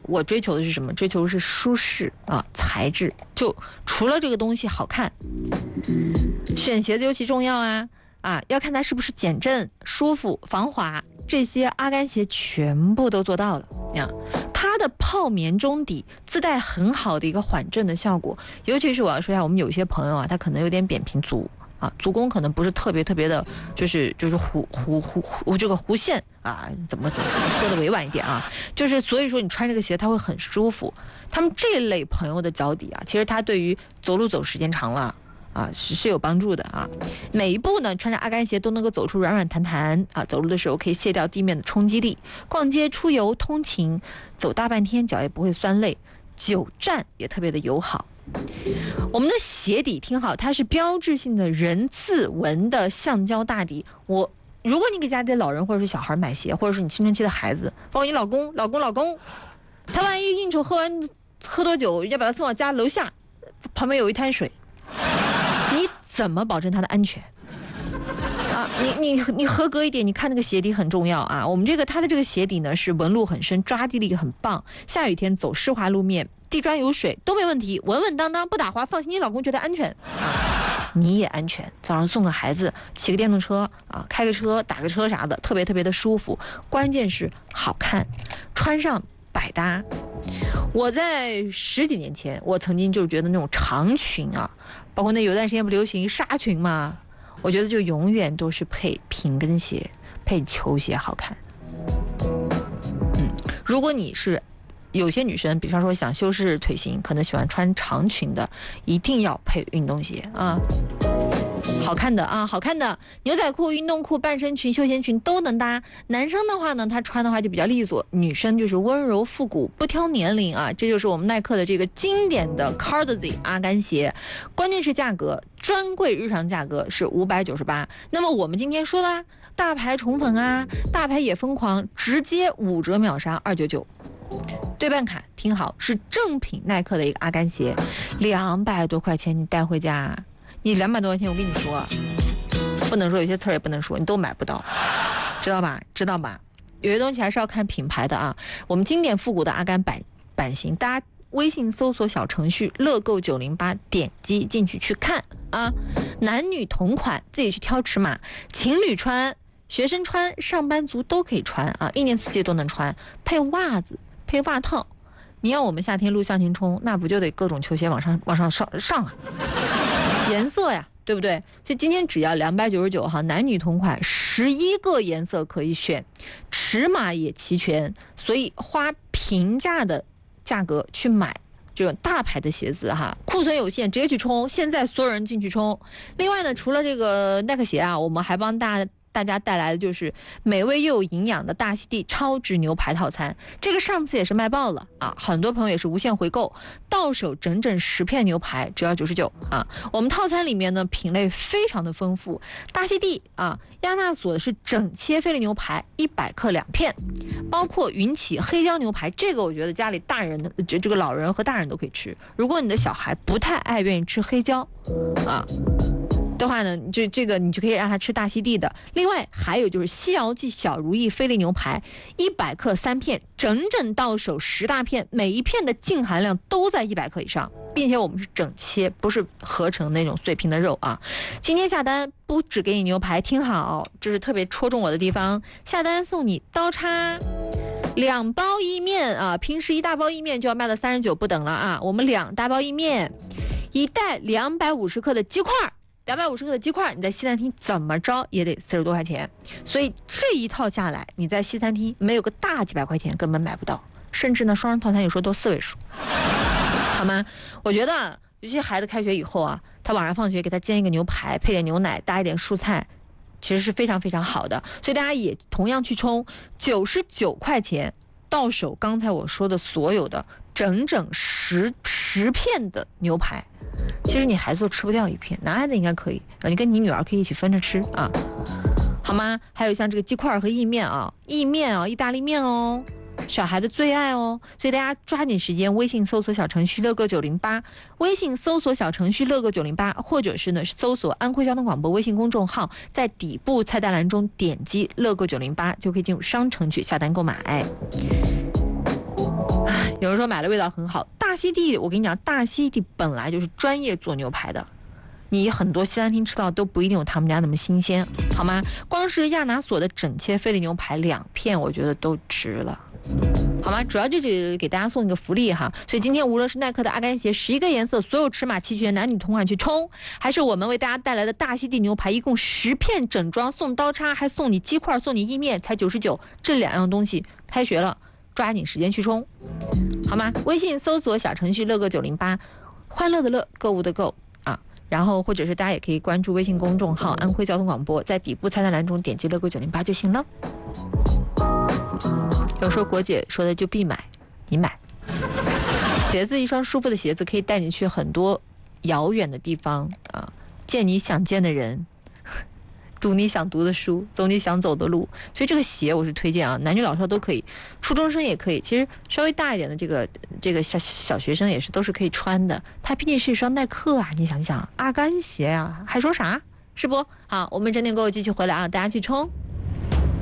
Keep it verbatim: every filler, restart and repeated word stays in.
我追求的是什么？追求的是舒适啊，材质。就除了这个东西好看，选鞋子尤其重要啊啊，要看它是不是减震、舒服、防滑，这些阿甘鞋全部都做到了啊。它的泡棉中底自带很好的一个缓震的效果，尤其是我要说一下，我们有些朋友啊，他可能有点扁平足。啊，足弓可能不是特别特别的，就是就是弧弧弧弧这个弧线啊，怎么怎么说的委婉一点啊，就是所以说你穿这个鞋它会很舒服。他们这类朋友的脚底啊，其实它对于走路走时间长了啊是是有帮助的啊。每一步呢，穿着阿甘鞋都能够走出软软弹弹啊，走路的时候可以卸掉地面的冲击力，逛街、出游、通勤走大半天脚也不会酸累，久站也特别的友好。我们的鞋底听好，它是标志性的人字纹的橡胶大底。我如果你给家里的老人或者是小孩买鞋，或者是你青春期的孩子，包括你老公老公老公，他万一应酬喝完喝多酒要把他送到家楼下，旁边有一滩水，你怎么保证他的安全啊？你你你合格一点，你看那个鞋底很重要啊。我们这个它的这个鞋底呢是纹路很深，抓地力很棒，下雨天走湿滑路面地砖有水都没问题，稳稳当当不打滑，放心，你老公觉得安全啊，你也安全。早上送个孩子，骑个电动车啊，开个车，打个车啥的，特别特别的舒服。关键是好看，穿上百搭。我在十几年前，我曾经就是觉得那种长裙啊，包括那有段时间不流行纱裙嘛，我觉得就永远都是配平跟鞋、配球鞋好看。嗯，如果你是有些女生，比方说想修饰腿型，可能喜欢穿长裙的，一定要配运动鞋啊，好看的啊，好看的牛仔裤、运动裤、半身裙、休闲裙都能搭。男生的话呢，他穿的话就比较利索；女生就是温柔复古，不挑年龄啊。这就是我们耐克的这个经典的 Cardizi 阿甘鞋，关键是价格，专柜日常价格是五百九十八。那么我们今天说啦，大牌宠粉啊，大牌也疯狂，直接五折秒杀二九九。对半卡听好，是正品耐克的一个阿甘鞋，两百多块钱你带回家，你两百多块钱我跟你说，不能说有些词儿也不能说，你都买不到，知道吧？知道吧？有些东西还是要看品牌的啊。我们经典复古的阿甘版版型，大家微信搜索小程序乐购九零八，点击进去去看啊。男女同款，自己去挑尺码，情侣穿、学生穿、上班族都可以穿啊，一年四季都能穿，配袜子。配袜套，你要我们夏天录向前冲，那不就得各种球鞋往上往上上上啊？颜色呀，对不对？所以今天只要两百九十九哈，男女同款，十一个颜色可以选，尺码也齐全，所以花平价的价格去买这种大牌的鞋子哈，库存有限，直接去冲，现在所有人进去冲。另外呢，除了这个耐克鞋啊，我们还帮大家。大家带来的就是美味又有营养的大溪地超值牛排套餐，这个上次也是卖爆了啊，很多朋友也是无限回购，到手整整十片牛排只要九十九啊。我们套餐里面呢品类非常的丰富，大溪地啊，亚纳索的是整切菲力牛排一百克两片，包括云起黑椒牛排，这个我觉得家里大人的这这个老人和大人都可以吃，如果你的小孩不太爱愿意吃黑椒啊的话呢，这这个你就可以让他吃大溪地的。另外还有就是西瑶记小如意菲力牛排，一百克三片，整整到手十大片，每一片的净含量都在一百克以上，并且我们是整切，不是合成那种碎片的肉啊。今天下单不只给你牛排，听好，这是特别戳中我的地方，下单送你刀叉。两包意面啊，平时一大包意面就要卖到三十九不等了啊，我们两大包意面，一袋两百五十克的鸡块。两百五十克的鸡块，你在西餐厅怎么着也得四十多块钱，所以这一套下来，你在西餐厅没有个大几百块钱根本买不到，甚至呢双人套餐有时候都四位数，好吗？我觉得尤其孩子开学以后啊，他晚上放学给他煎一个牛排，配点牛奶，搭一点蔬菜，其实是非常非常好的，所以大家也同样去冲九十九块钱到手。刚才我说的所有的整整十十片的牛排。其实你孩子都吃不掉一片，男孩子应该可以，你跟你女儿可以一起分着吃啊，好吗？还有像这个鸡块和意面啊，意面啊，意大利面哦，小孩的最爱哦，所以大家抓紧时间，微信搜索小程序乐购九零八，微信搜索小程序乐购九零八，或者是呢搜索安徽交通广播微信公众号，在底部菜单栏中点击乐购九零八，就可以进入商城去下单购买。 有人说买了味道很好，大溪地，我跟你讲，大溪地本来就是专业做牛排的，你很多西餐厅吃到都不一定有他们家那么新鲜，好吗？光是亚拿索的整切菲力牛排两片，我觉得都值了。好吗？主要就是给大家送一个福利哈，所以今天无论是耐克的阿甘鞋，十一个颜色，所有尺码齐全，男女同款去冲，还是我们为大家带来的大溪地牛排，一共十片整装，送刀叉，还送你鸡块，送你意面，才九十九，这两样东西，开学了，抓紧时间去冲，好吗？微信搜索小程序乐个九零八，欢乐的乐，购物的购啊，然后或者是大家也可以关注微信公众号安徽交通广播，在底部菜单栏中点击乐个九零八就行了。有时候国姐说的就必买，你买鞋子，一双舒服的鞋子可以带你去很多遥远的地方啊，见你想见的人，读你想读的书，走你想走的路。所以这个鞋我是推荐啊，男女老少都可以，初中生也可以，其实稍微大一点的这个这个小小学生也是都是可以穿的。它毕竟是一双耐克啊，你想想阿甘鞋啊，还说啥？是不好？我们整点过后继续回来啊，大家去冲。